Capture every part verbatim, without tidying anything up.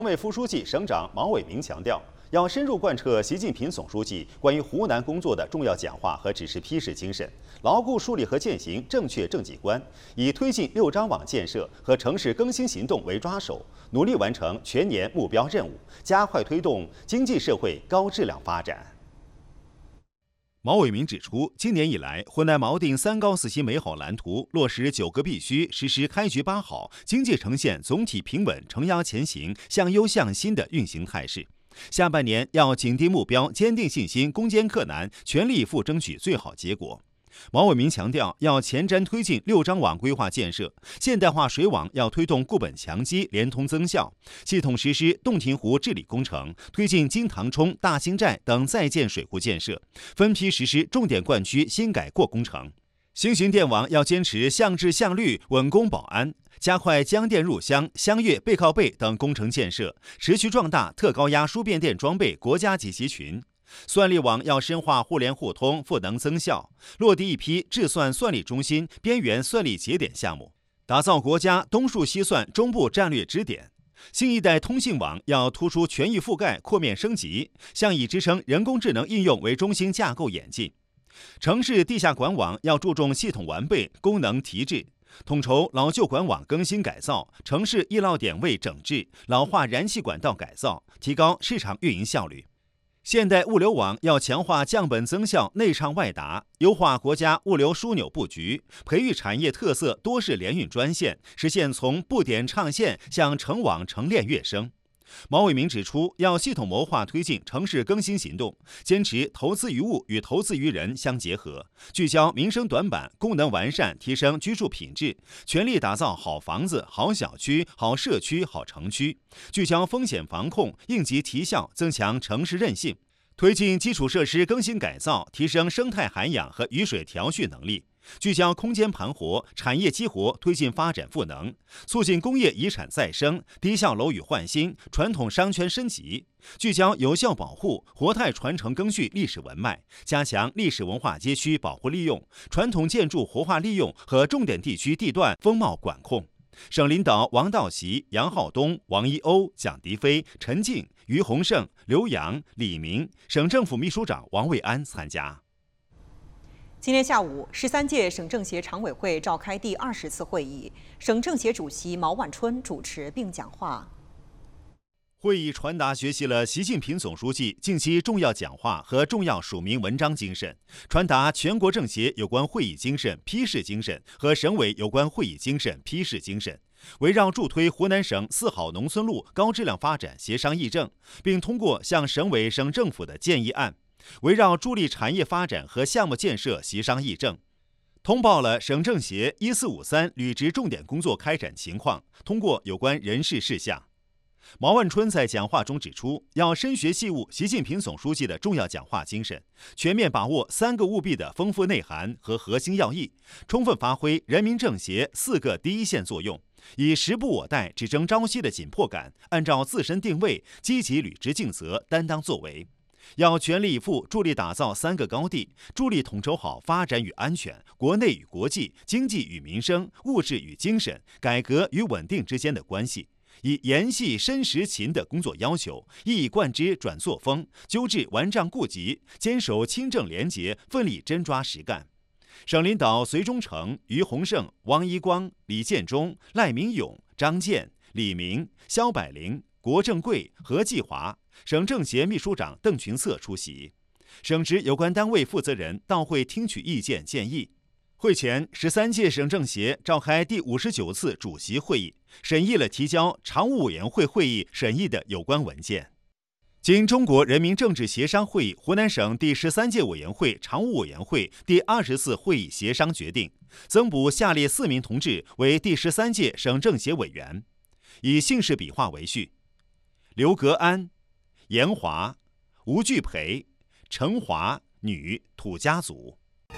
省委副书记、省长毛伟民强调，要深入贯彻习近平总书记关于湖南工作的重要讲话和指示批示精神，牢固树立和践行正确政绩观，以推进六张网建设和城市更新行动为抓手，努力完成全年目标任务，加快推动经济社会高质量发展。毛伟民指出，今年以来，湖南锚定三高四新美好蓝图，落实九个必须，实施开局八好，经济呈现总体平稳、承压前行、向优向新的运行态势。下半年要紧盯目标，坚定信心，攻坚克难，全力以赴争取最好结果。毛伟民强调，要前瞻推进六张网规划建设，现代化水网要推动固本强基、联通增效，系统实施洞庭湖治理工程，推进金塘冲、大兴寨等在建水库建设，分批实施重点灌区新改过工程。新型电网要坚持向质向率、稳工保安，加快江电入乡、湘粤背靠背等工程建设，持续壮大特高压输变电装备国家级集群。算力网要深化互联互通、赋能增效，落地一批智算算力中心、边缘算力节点项目，打造国家东数西算中部战略支点。新一代通信网要突出全域覆盖、扩面升级，向以支撑人工智能应用为中心架构演进。城市地下管网要注重系统完备、功能提质，统筹老旧管网更新改造、城市易涝点位整治、老化燃气管道改造，提高市场运营效率。现代物流网要强化降本增效、内畅外达，优化国家物流枢纽布局，培育产业特色多式联运专线，实现从布点畅线向成网成链跃升。毛伟民指出，要系统谋划推进城市更新行动，坚持投资于物与投资于人相结合，聚焦民生短板，功能完善，提升居住品质，全力打造好房子、好小区、好社区、好城区，聚焦风险防控，应急提效，增强城市韧性，推进基础设施更新改造，提升生态涵养和雨水调蓄能力。聚焦空间盘活、产业激活，推进发展赋能，促进工业遗产再生、低效楼宇焕新、传统商圈升级。聚焦有效保护、活态传承更续历史文脉，加强历史文化街区保护利用、传统建筑活化利用和重点地区地段风貌管控。省领导王道习、杨浩东、王一欧、蒋迪飞、陈静、于洪胜、刘洋、李明，省政府秘书长王卫安参加。 今天下午，十三届省政协常委会召开第二十次会议，省政协主席毛万春主持并讲话。 会议传达学习了习近平总书记近期重要讲话和重要署名文章精神，传达全国政协有关会议精神、批示精神和省委有关会议精神、批示精神，围绕助推湖南省四好农村路高质量发展协商议政，并通过向省委省政府的建议案，围绕助力产业发展和项目建设协商议政，通报了省政协一四五三履职重点工作开展情况，通过有关人事事项。毛万春在讲话中指出，要深学细悟习近平总书记的重要讲话精神，全面把握三个务必的丰富内涵和核心要义，充分发挥人民政协四个第一线作用，以时不我待、只争朝夕的紧迫感，按照自身定位，积极履职尽责，担当作为。要全力以赴助力打造三个高地，助力统筹好发展与安全、国内与国际、经济与民生、物质与精神、改革与稳定之间的关系，以严细深实勤的工作要求，一以贯之转作风，纠治顽瘴痼疾，坚守清正廉洁，奋力真抓实干。省领导隋忠诚、于洪胜、汪一光、李建忠、赖明勇、张健、李明、肖百灵、郭正贵、何继华，省政协秘书长邓群策出席，省直有关单位负责人到会听取意见建议。会前，十三届省政协召开第五十九次主席会议，审议了提交常务委员会会议审议的有关文件。经中国人民政治协商会议湖南省第十三届委员会常务委员会第二十次会议协商决定，增补下列四名同志为第十三届省政协委员，以姓氏笔画为序：刘格安、严华、吴巨培、陈华，女，土家族。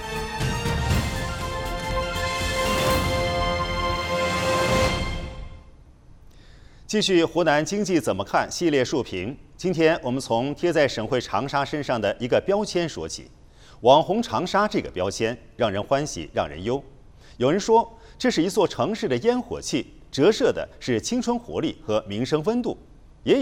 继续湖南经济怎么看系列述评，今天我们从贴在省会长沙身上的一个标签说起。网红长沙这个标签让人欢喜让人忧。有人说，这是一座城市的烟火气，折射的是青春活力和民生温度。